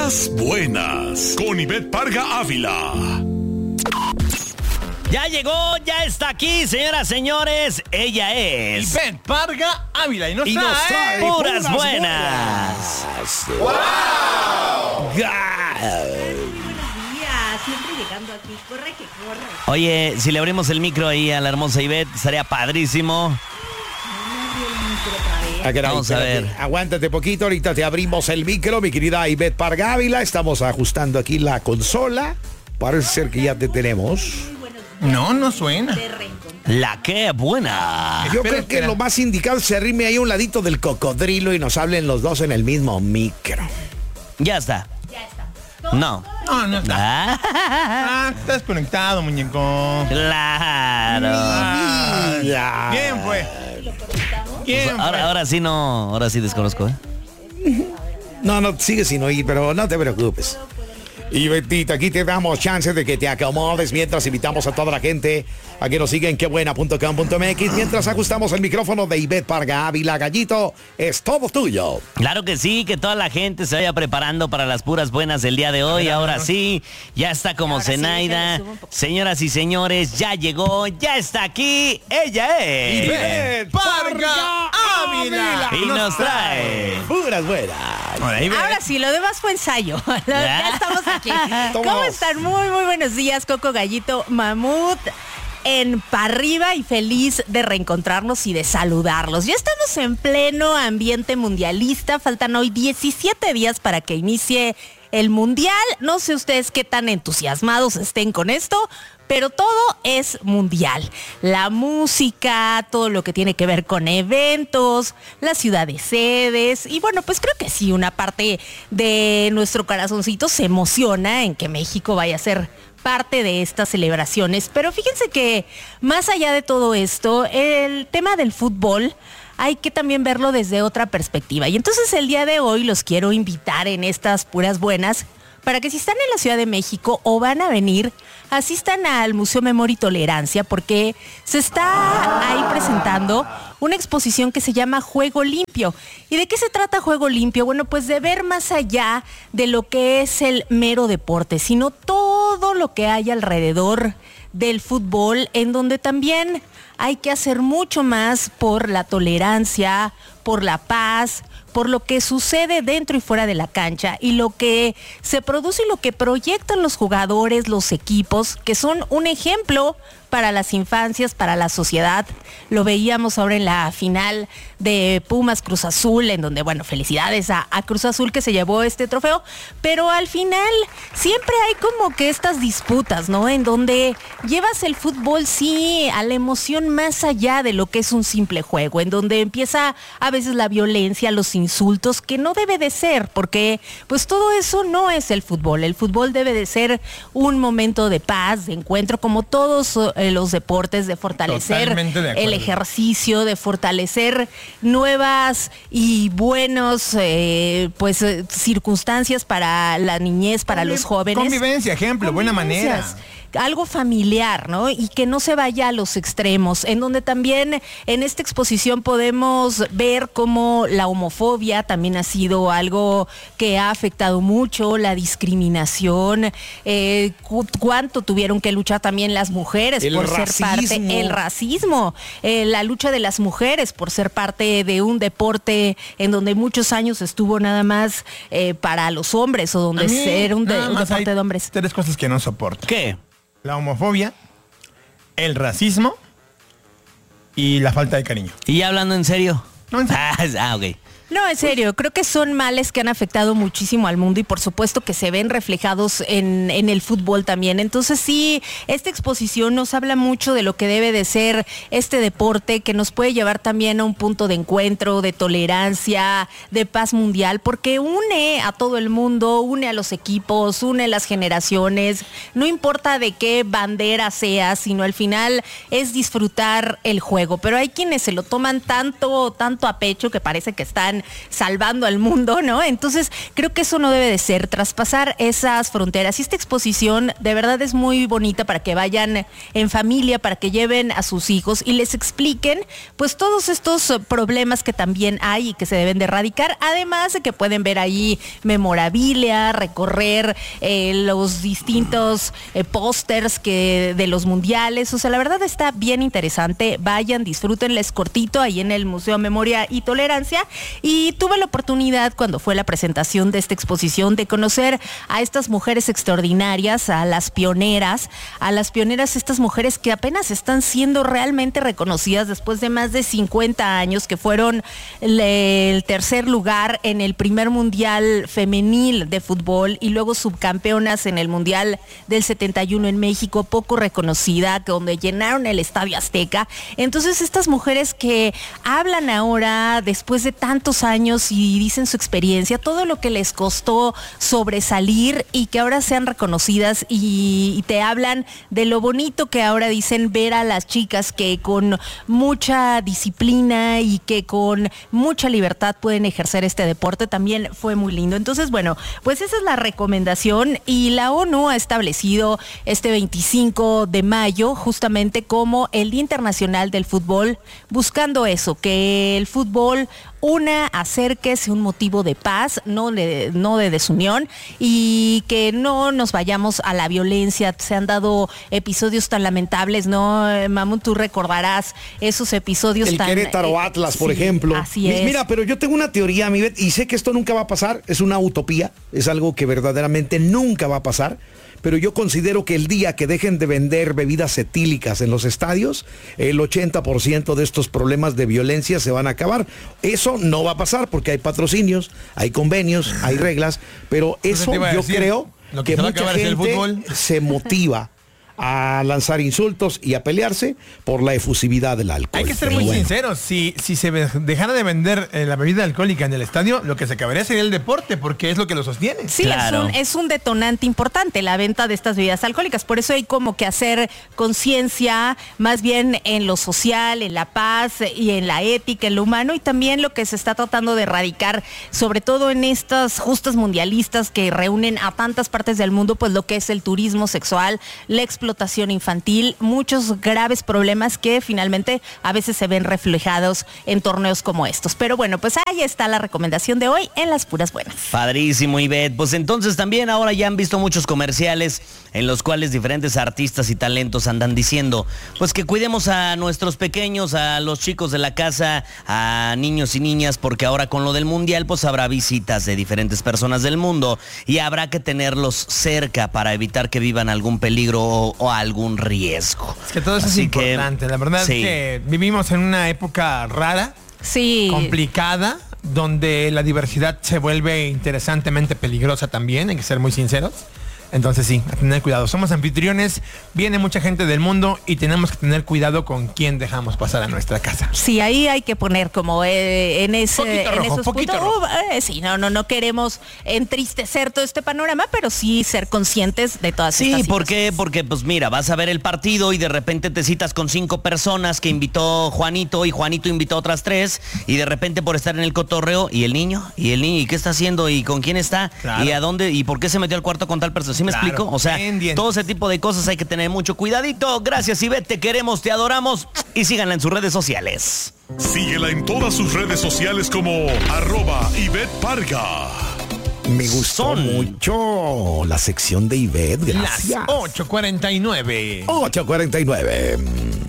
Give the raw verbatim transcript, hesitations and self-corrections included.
Puras buenas, con Ivette Parga Ávila. Ya llegó, ya está aquí, señoras, señores. Ella es Ivette Parga Ávila y nos y trae, nos trae puras, puras buenas. buenas. ¡Wow! Siempre llegando aquí, corre que corre. Oye, si le abrimos el micro ahí a la hermosa Ivette, estaría padrísimo. Ah, caray, Vamos a espérate. ver. Aguántate poquito, ahorita te abrimos el micro, mi querida Ivette Parga Ávila. Estamos ajustando aquí la consola. Parece ser que ya te tenemos. No, no suena. La que buena. Yo espera, creo que espera. lo más indicado es que se arrime ahí a un ladito del cocodrilo y nos hablen los dos en el mismo micro. Ya está. Ya está. No. No, no está. Ah, Ah, estás conectado, muñeco. claro. Ah, Ya. ¿Quién fue? ¿Quién fue? Ahora, ahora sí no, ahora sí desconozco, ¿eh? No, no, sigue sin oír, pero no te preocupes. Y Betita, aquí te damos chance de que te acomodes mientras invitamos a toda la gente a que nos siga en quebuena punto com punto m x. Mientras ajustamos el micrófono de Ivette Parga Ávila, Gallito, es todo tuyo. Claro que sí, que toda la gente se vaya preparando para las puras buenas del día de hoy. Ahora sí, ya está como Ahora sí, Zenaida. déjale, subo un poco. Señoras y señores, ya llegó, ya está aquí. Ella es Ivette Parga Ávila. y nos trae. Puras buenas. Hola, Ivette. Ahora sí, lo demás fue ensayo. Ya estamos aquí. ¿Cómo Todos. están? Muy, muy buenos días, Coco, Gallito, Mamut. En Parriba y feliz de reencontrarnos y de saludarlos. Ya estamos en pleno ambiente mundialista. Faltan hoy diecisiete días para que inicie el mundial. No sé ustedes qué tan entusiasmados estén con esto, pero todo es mundial. La música, todo lo que tiene que ver con eventos, la ciudad de sedes. Y bueno, pues creo que sí, una parte de nuestro corazoncito se emociona en que México vaya a ser parte de estas celebraciones. Pero fíjense que más allá de todo esto, el tema del fútbol hay que también verlo desde otra perspectiva. Y entonces el día de hoy los quiero invitar en estas puras buenas para que si están en la Ciudad de México o van a venir, asistan al Museo Memoria y Tolerancia, porque se está ahí presentando una exposición que se llama Juego Limpio. ¿Y de qué se trata Juego Limpio? Bueno, pues de ver más allá de lo que es el mero deporte, sino todo lo que hay alrededor del fútbol, en donde también hay que hacer mucho más por la tolerancia, por la paz, por lo que sucede dentro y fuera de la cancha y lo que se produce y lo que proyectan los jugadores, los equipos, que son un ejemplo para las infancias, para la sociedad. Lo veíamos ahora en la final de Pumas Cruz Azul, en donde, bueno, felicidades a, a Cruz Azul que se llevó este trofeo, pero al final siempre hay como que estas disputas, ¿no? En donde llevas el fútbol, sí, a la emoción más allá de lo que es un simple juego, en donde empieza a veces la violencia, los insultos, que no debe de ser, porque pues todo eso no es el fútbol. El fútbol debe de ser un momento de paz, de encuentro, como todos eh, los deportes, de fortalecer Totalmente de acuerdo. el ejercicio, de fortalecer nuevas y buenos eh, pues eh, circunstancias para la niñez, para Conviv- los jóvenes. Convivencia, ejemplo, buena manera. Convivencias. Algo familiar, ¿no? Y que no se vaya a los extremos, en donde también en esta exposición podemos ver cómo la homofobia también ha sido algo que ha afectado mucho, la discriminación, eh, cu- cuánto tuvieron que luchar también las mujeres El por racismo. ser parte, el racismo, eh, la lucha de las mujeres por ser parte de un deporte en donde muchos años estuvo nada más eh, para los hombres o donde A mí, era un, de- nada un más deporte hay de hombres. Tres cosas que no soporto. ¿Qué? La homofobia, el racismo y la falta de cariño. ¿Y ya hablando en serio? No, en serio. Ah, ah, ok. No, en serio, creo que son males que han afectado muchísimo al mundo y por supuesto que se ven reflejados en, en el fútbol también. Entonces sí, esta exposición nos habla mucho de lo que debe de ser este deporte, que nos puede llevar también a un punto de encuentro, de tolerancia, de paz mundial, porque une a todo el mundo, une a los equipos, une a las generaciones, no importa de qué bandera sea, sino al final es disfrutar el juego. Pero hay quienes se lo toman tanto, tanto a pecho que parece que están están salvando al mundo, ¿no? Entonces, creo que eso no debe de ser, traspasar esas fronteras. Y esta exposición de verdad es muy bonita para que vayan en familia, para que lleven a sus hijos y les expliquen, pues, todos estos problemas que también hay y que se deben de erradicar, además de que pueden ver ahí memorabilia, recorrer eh, los distintos eh, pósters que de los mundiales. O sea, la verdad está bien interesante. Vayan, disfrútenles cortito ahí en el Museo Memoria y Tolerancia. Y tuve la oportunidad, cuando fue la presentación de esta exposición, de conocer a estas mujeres extraordinarias, a las pioneras, a las pioneras, estas mujeres que apenas están siendo realmente reconocidas después de más de cincuenta años, que fueron el tercer lugar en el primer mundial femenil de fútbol y luego subcampeonas en el mundial del setenta y uno en México, poco reconocida, donde llenaron el Estadio Azteca. Entonces, estas mujeres que hablan ahora después de tantos años y dicen su experiencia, todo lo que les costó sobresalir y que ahora sean reconocidas, y, y te hablan de lo bonito que ahora dicen ver a las chicas que con mucha disciplina y que con mucha libertad pueden ejercer este deporte. También fue muy lindo. Entonces, bueno, pues esa es la recomendación, y la ONU ha establecido este veinticinco de mayo justamente como el Día Internacional del Fútbol, buscando eso, que el fútbol una, acerque, sea un motivo de paz, no de, no de desunión, y que no nos vayamos a la violencia. Se han dado episodios tan lamentables, ¿no? Mamut, tú recordarás esos episodios el tan... El Querétaro eh, Atlas, por sí, ejemplo. Así es. Mira, pero yo tengo una teoría, mi Bet, y sé que esto nunca va a pasar, es una utopía, es algo que verdaderamente nunca va a pasar. Pero yo considero que el día que dejen de vender bebidas etílicas en los estadios, el ochenta por ciento de estos problemas de violencia se van a acabar. Eso no va a pasar porque hay patrocinios, hay convenios, hay reglas, pero eso yo decir, creo que, que mucha gente se motiva a lanzar insultos y a pelearse por la efusividad del alcohol. Hay que ser muy bueno. sinceros, si, si se dejara de vender eh, la bebida alcohólica en el estadio, lo que se acabaría sería el deporte, porque es lo que lo sostiene. Sí, claro. es, un, es un detonante importante la venta de estas bebidas alcohólicas, por eso hay como que hacer conciencia más bien en lo social, en la paz y en la ética, en lo humano, y también lo que se está tratando de erradicar, sobre todo en estas justas mundialistas que reúnen a tantas partes del mundo, pues lo que es el turismo sexual, la explotación infantil, muchos graves problemas que finalmente a veces se ven reflejados en torneos como estos. Pero bueno, pues ahí está la recomendación de hoy en Las Puras Buenas. Padrísimo, Ivette. Pues entonces también ahora ya han visto muchos comerciales en los cuales diferentes artistas y talentos andan diciendo, pues que cuidemos a nuestros pequeños, a los chicos de la casa, a niños y niñas, porque ahora con lo del mundial pues habrá visitas de diferentes personas del mundo y habrá que tenerlos cerca para evitar que vivan algún peligro o, o algún riesgo. Es que todo eso Así es importante. Que, la verdad sí. es que vivimos en una época rara, sí. complicada, donde la diversidad se vuelve interesantemente peligrosa también, hay que ser muy sinceros. Entonces sí, a tener cuidado. Somos anfitriones, viene mucha gente del mundo y tenemos que tener cuidado con quién dejamos pasar a nuestra casa. Sí, ahí hay que poner como eh, en ese poquito rojo, en esos poquito puntos. rojo. Uh, eh, sí, no, no, no queremos entristecer todo este panorama, pero sí ser conscientes de todas sí, estas Sí, ¿por qué? Porque pues mira, vas a ver el partido y de repente te citas con cinco personas que invitó Juanito y Juanito invitó a otras tres y de repente por estar en el cotorreo y el niño, y el niño, ¿y qué está haciendo? ¿Y con quién está? Claro. ¿Y a dónde? ¿Y por qué se metió al cuarto con tal persona? ¿Sí me claro. explico? O sea, Pendientes. todo ese tipo de cosas hay que tener mucho cuidadito. Gracias, Ivette, te queremos, te adoramos y síganla en sus redes sociales. Síguela en todas sus redes sociales como arroba Ivette Parga. Me gustó Son mucho la sección de Ivette, gracias. Las ocho cuarenta y nueve. ocho cuarenta y nueve.